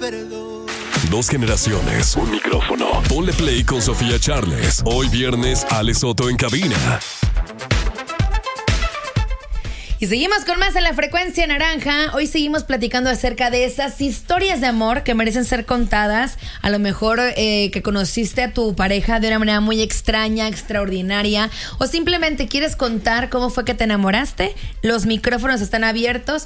perdón. Dos generaciones, un micrófono. Ponle play con Sofía Charles. Hoy viernes, Ale Soto en cabina. Y seguimos con más en la frecuencia naranja. Hoy seguimos platicando acerca de esas historias de amor que merecen ser contadas. A lo mejor que conociste a tu pareja de una manera muy extraña, extraordinaria, o simplemente quieres contar cómo fue que te enamoraste. Los micrófonos están abiertos,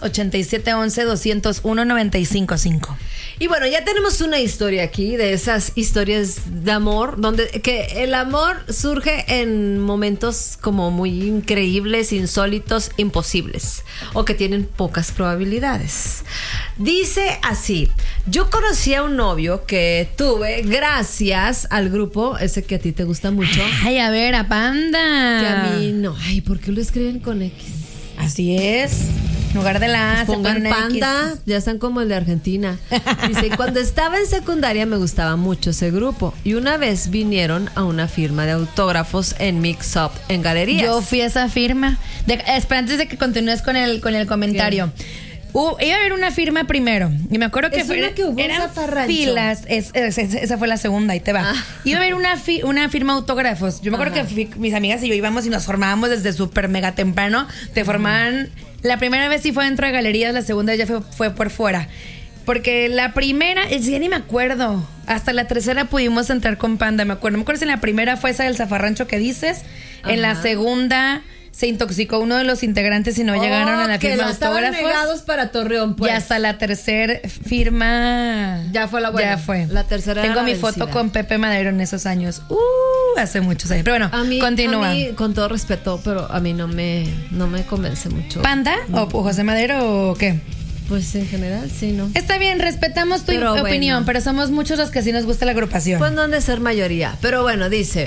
8711-201-955. Y bueno, ya tenemos una historia aquí de esas historias de amor, donde que el amor surge en momentos como muy increíbles, insólitos, imposibles, o que tienen pocas probabilidades. Dice así: yo conocí a un novio que tuve gracias al grupo, ese que a ti te gusta mucho. Ay, a ver, a Panda. Que a mí no. Ay, ¿por qué lo escriben con X? Así es. En lugar de la A, pues pongan Panda, X. Ya están como el de Argentina. Dice, cuando estaba en secundaria me gustaba mucho ese grupo. Y una vez vinieron a una firma de autógrafos en Mix Up, en Galerías. Yo fui a esa firma. Espera, antes de que continúes con el comentario. Iba a haber una firma primero. Y me acuerdo que eran filas. Esa fue la segunda, ahí te va. Iba a haber una firma de autógrafos. Yo me acuerdo que mis amigas y yo íbamos y nos formábamos desde súper mega temprano. Te formaban. La primera vez sí fue dentro de Galerías, la segunda ya fue por fuera. Porque la primera, ya ni me acuerdo. Hasta la tercera pudimos entrar con Panda, me acuerdo. Me acuerdo si en la primera fue esa del zafarrancho que dices. En la segunda se intoxicó uno de los integrantes y no llegaron a la firma de autógrafos. Estaban negados para Torreón, pues. Y hasta la tercera firma ya fue la buena. Ya fue. La tercera. Tengo mi foto con Pepe Madero en esos años. Hace muchos años. Pero bueno, continúa. A mí, con todo respeto, pero a mí no me convence mucho. ¿Panda? ¿O José Madero o qué? Pues en general, sí, ¿no? Está bien, respetamos tu opinión, pero somos muchos los que sí nos gusta la agrupación. Pues no han de ser mayoría. Pero bueno, dice...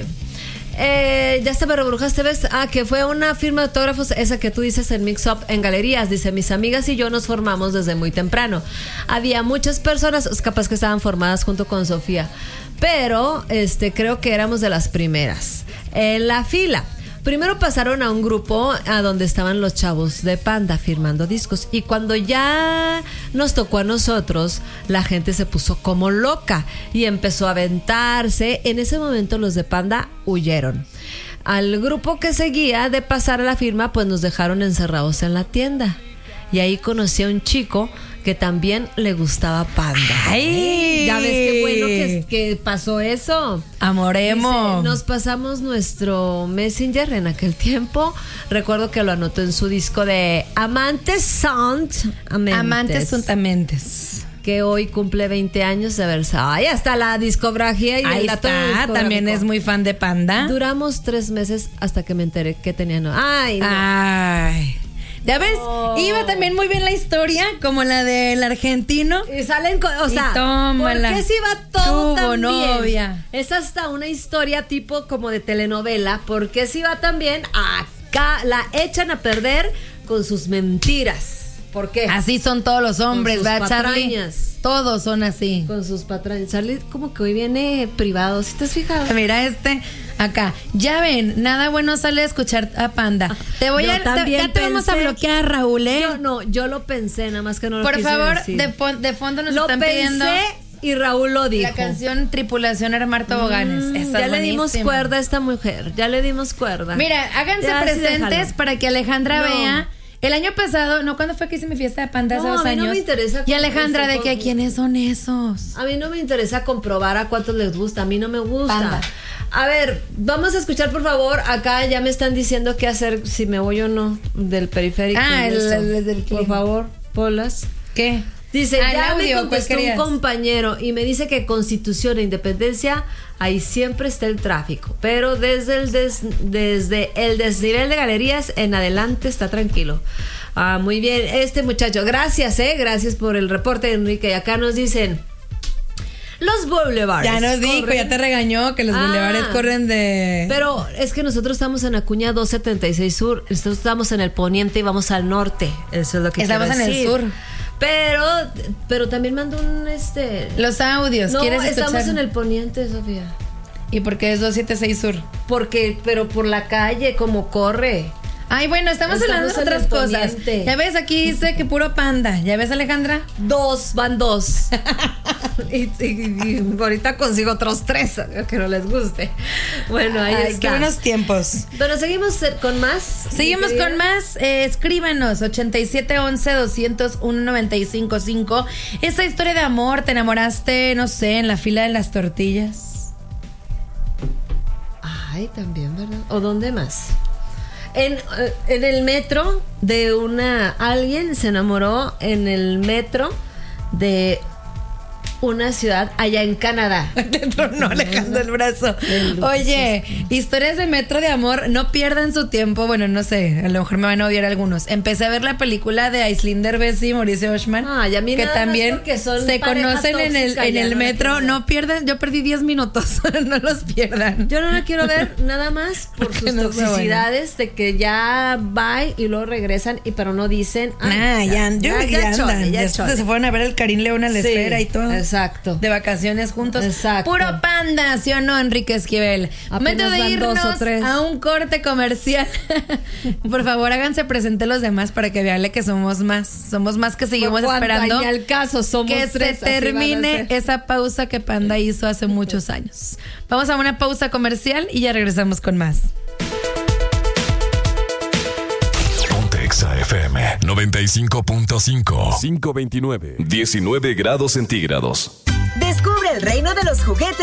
ya se me rebrujaste, ¿ves? Que fue una firma de autógrafos, esa que tú dices en Mix Up, en Galerías. Dice, mis amigas y yo nos formamos desde muy temprano. Había muchas personas, capaz que estaban formadas junto con Sofía, pero creo que éramos de las primeras en la fila. Primero pasaron a un grupo a donde estaban los chavos de Panda firmando discos. Y cuando ya nos tocó a nosotros, la gente se puso como loca y empezó a aventarse. En ese momento los de Panda huyeron. Al grupo que seguía de pasar a la firma, pues nos dejaron encerrados en la tienda. Y ahí conocí a un chico que también le gustaba Panda. ¡Ay! Ya ves qué bueno que pasó eso. Amoremos. Nos pasamos nuestro Messenger en aquel tiempo. Recuerdo que lo anotó en su disco de Amantes Sunt Amentes. Que hoy cumple 20 años de haberse. Ay, hasta la discografía y ahí el dato está, también es muy fan de Panda. Duramos 3 meses hasta que me enteré que tenían. Ay, no. Ay. Ya ves, iba también muy bien la historia, como la del argentino. Y salen, ¿por qué si va todo tan bien? Novia. Es hasta una historia tipo como de telenovela. ¿Por qué si va tan bien? Acá la echan a perder con sus mentiras. ¿Por qué? Así son todos los hombres, ¿verdad, Charlie? Todos son así. Con sus patrañas. Charlie como que hoy viene privado, ¿sí te has fijado? Mira acá. Ya ven, nada bueno sale de escuchar a Panda. Ya te vamos a bloquear, Raúl, ¿eh? Yo lo pensé, nada más que no lo Por quise favor, decir. de fondo nos están pidiendo. Y Raúl lo dijo. La canción Tripulación Armar Toboganes. Ya le dimos cuerda a esta mujer. Ya le dimos cuerda. Mira, háganse presentes para que Alejandra vea. El año pasado, ¿cuándo fue que hice mi fiesta de Panda hace 2 años? No me interesa. Y Alejandra, ¿de que quiénes son esos? A mí no me interesa comprobar a cuántos les gusta. A mí no me gusta. Panda. A ver, vamos a escuchar, por favor. Acá ya me están diciendo qué hacer, si me voy o no, del periférico. Por favor, Polas. ¿Qué? Dice, ya audio, me contestó un compañero y me dice que Constitución e Independencia, ahí siempre está el tráfico, pero desde el desnivel de Galerías en adelante está tranquilo. Muy bien, muchacho, gracias por el reporte, Enrique. Y acá nos dicen, los bulevares. Ya nos dijo, ya te regañó que los bulevares corren de... Pero es que nosotros estamos en Acuña 276 Sur, nosotros estamos en el poniente y vamos al norte. Eso es lo que estamos en el sur. Pero también mando los audios, no, ¿quieres escuchar? Estamos en el poniente, Sofía. ¿Y por qué es 276 Sur? Pero por la calle, como corre. Ay, bueno, estamos hablando de otras cosas. Ya ves, aquí dice que puro Panda. ¿Ya ves, Alejandra? Van dos. y ahorita consigo otros 3 que no les guste. Bueno, ahí está. Qué buenos tiempos. Bueno, seguimos con más. Seguimos con más. Escríbanos 8711-201-955. Esa historia de amor, ¿te enamoraste, no sé, en la fila de las tortillas? Ay, también, ¿verdad? ¿O dónde más? En el metro de alguien se enamoró en el metro de una ciudad allá en Canadá. No, alejando el brazo. Oye, historias de metro de amor, no pierdan su tiempo. Bueno, no sé, a lo mejor me van a odiar algunos. Empecé a ver la película de Aislinn Derbez y Mauricio Oshman, que también se conocen en el metro. No pierdan, yo perdí 10 minutos. No los pierdan. Yo no la quiero ver nada más por sus toxicidades de que ya va y luego regresan, pero no dicen. Ya se fueron a ver el Karim León a la esfera y todo. Exacto. De vacaciones juntos. Exacto. Puro panda, ¿sí o no, Enrique Esquivel? Momento de irnos a un corte comercial. Por favor, háganse presente los demás para que veanle que somos más. Somos más, que seguimos esperando. Ni al caso, somos que 3, se termine esa pausa que Panda hizo hace muchos años. Vamos a una pausa comercial y ya regresamos con más. Exa FM 95.5 529 19 grados centígrados. Descubre el reino de los juguetes